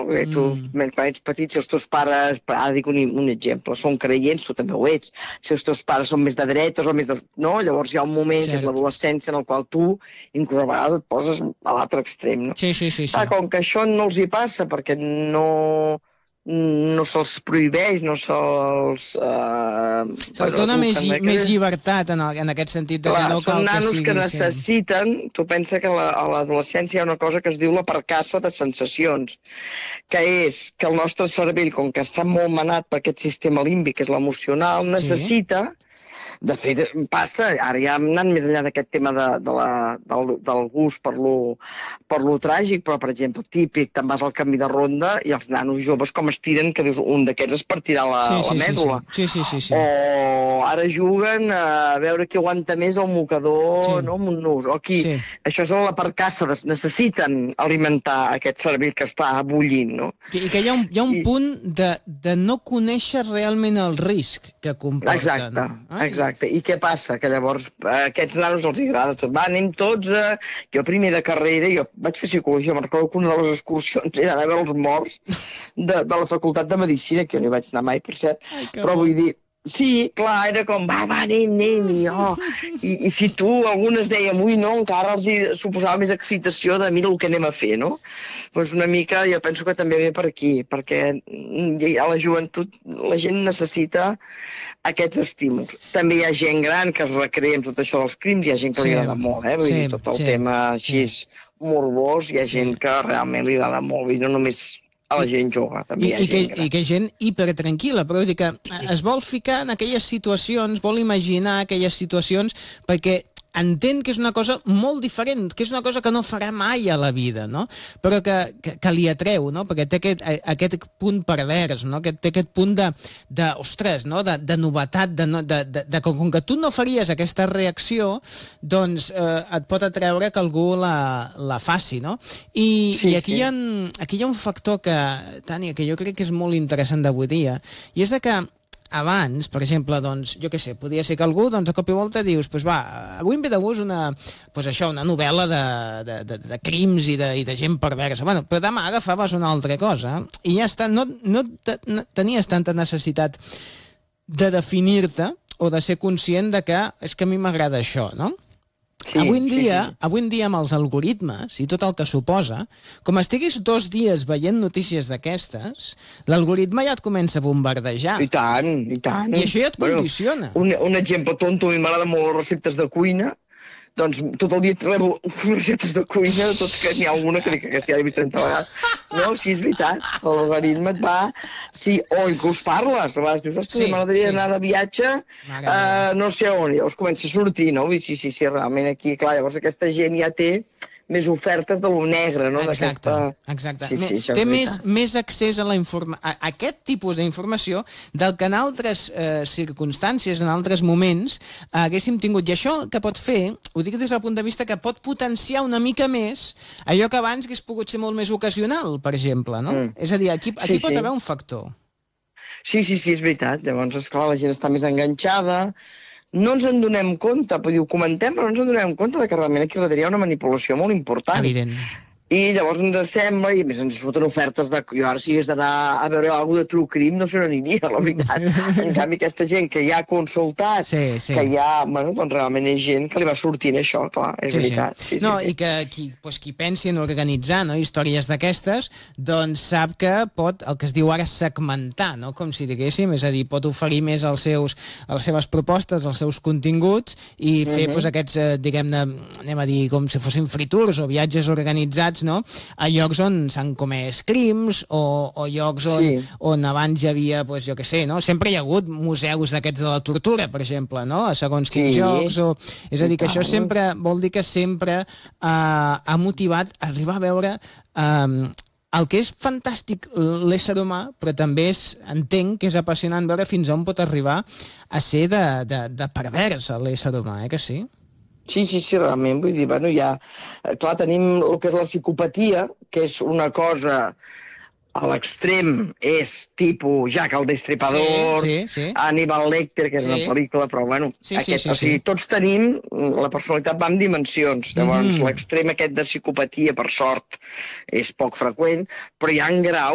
Perquè tu, quan ets petit, si els teus pares, ara dic un exemple, són creients, tu també ho ets, si els teus pares són més de dretes o més de... No? Llavors hi ha un moment, que és l'adolescència, en el qual tu, inclús a vegades, et poses a l'altre extrem, no? Sí. Com que això no els hi passa, perquè no se'ls prohibeix, no se'ls... Se'ls dona més llibertat en aquest sentit. Clar, són nanos que necessiten... Tu pensa que a l'adolescència hi ha una cosa que es diu la percaça de sensacions, que és que el nostre cervell, com que està molt manat per aquest sistema límbic, que és l'emocional, necessita... De fet, passa, ara ja hem anat més enllà d'aquest tema del gust per lo tràgic, però, per exemple, típic, te'n vas al camí de ronda i els nanos joves com es tiren, que dius, un d'aquests es partirà la mèdula. Sí. O ara juguen a veure qui aguanta més el mocador, no?, amb un nus. O aquí, això és la percaça, necessiten alimentar aquest cervell que està bullint, no? I que hi ha un punt de no conèixer realment el risc que comporten. Exacte. I què passa? Que llavors a aquests nanos els agrada tot. Va, anem tots Jo primer de carrera, jo vaig fer psicologia, me'n recordo que una de les excursions era anar a veure els morts de la facultat de Medicina, que jo no hi vaig anar mai, per cert, però vull dir... Sí, clar, era com, va, anem, i si tu, algunes deien, ui, no, encara els suposava més excitació de mira el que anem a fer, no? Doncs una mica, jo penso que també ve per aquí, perquè a la joventut la gent necessita aquests estímuls. També hi ha gent gran que es recrea amb tot això dels crims, hi ha gent que li agrada molt, vull dir, tot el tema així morbós, hi ha gent que realment li agrada molt, i no només... a la gent jove, també hi ha gent gran. I que gent hipertranquil·la, però vull dir que es vol ficar en aquelles situacions, vol imaginar aquelles situacions, perquè entén que és una cosa molt diferent, que és una cosa que no farà mai a la vida, no? Però que li atreu, no? Perquè té aquest punt pervers, no? Que té aquest punt ostres, no? De novetat, com que tu no faries aquesta reacció, doncs et pot atreure que algú la faci, no? I aquí hi ha un factor Tània, que jo crec que és molt interessant d'avui dia, i és que abans, per exemple, doncs, jo què sé, podia ser que algú, doncs, de cop i volta dius, doncs va, avui em ve de gust una novel·la de crims i de gent perversa. Bueno, però demà agafaves una altra cosa i ja està, no tenies tanta necessitat de definir-te o de ser conscient de que és que a mi m'agrada això, no? Avui en dia, amb els algoritmes i tot el que suposa, com estiguis 2 dies veient notícies d'aquestes, l'algoritme ja et comença a bombardejar. I tant. I això ja et condiciona. Un exemple tonto, a mi m'agraden molt les receptes de cuina, doncs tot el dia rebo receptes de cuina, tot que n'hi ha alguna que dic que ja l'he vist 30 vegades. No, sí, és veritat, l'algoritme et va... Sí, o inclús parles, a vegades dius, hòstia, m'agradaria anar de viatge, no sé on, llavors comença a sortir, no? Sí, realment aquí, clar, llavors aquesta gent ja té més ofertes de lo negre, no? Exacte. Té més accés a aquest tipus d'informació del que en altres circumstàncies, en altres moments, haguéssim tingut. I això que pot fer, ho dic des del punt de vista que pot potenciar una mica més allò que abans hagués pogut ser molt més ocasional, per exemple, no? És a dir, aquí pot haver un factor. Sí, és veritat. Llavors, esclar, la gent està més enganxada. No ens en donem compte, ho comentem, però no ens en donem compte que realment aquí darrere hi ha una manipulació molt important. Evident. I llavors ens sembla, i a més ens surten ofertes de... Jo ara si hagués d'anar a veure alguna de True Crime no se n'aniria, la veritat. En canvi, aquesta gent que ja ha consultat, que ja... Bueno, doncs realment és gent que li va sortint això, clar, és veritat. No, i que qui pensi en organitzar històries d'aquestes, doncs sap que pot, el que es diu ara, segmentar, no? Com si diguéssim, és a dir, pot oferir més les seves propostes, els seus continguts, i fer aquests, diguem-ne, anem a dir, com si fossin free tours o viatges organitzats, no? A llocs on s'han comès crims o llocs on abans hi havia, jo què sé, no? Sempre hi ha hagut museus d'aquests de la tortura, per exemple, no? A segons quins jocs. És a dir, que això sempre vol dir que sempre ha motivat arribar a veure el que és fantàstic l'ésser humà, però també entenc que és apassionant veure fins on pot arribar a ser de pervers l'ésser humà, que sí? Sí, realment, vull dir, bueno, ja... Clar, tenim el que és la psicopatia, que és una cosa a l'extrem, és tipus Jack el Destripador, Hannibal Lecter, que és una pel·lícula, però bueno, o sigui, tots tenim, la personalitat va en dimensions, llavors l'extrem aquest de psicopatia, per sort, és poc freqüent, però hi ha graus